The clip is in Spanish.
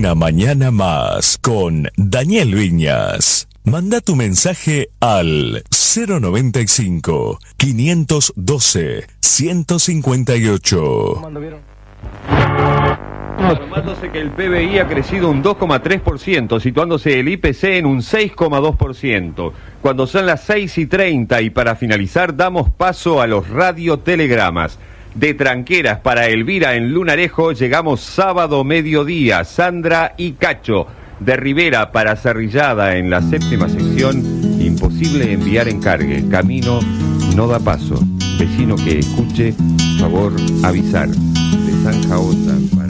Una mañana más con Daniel Viñas. Manda tu mensaje al 095 512 158. Informándose que el PBI ha crecido un 2,3%, situándose el IPC en un 6,2%. Cuando son las 6:30 y para finalizar damos paso a los radiotelegramas. De Tranqueras para Elvira en Lunarejo llegamos sábado mediodía, Sandra y Cacho. De Rivera para Cerrillada en la séptima sección, imposible enviar encargue, camino no da paso. Vecino que escuche, favor avisar. De Zanja Onda.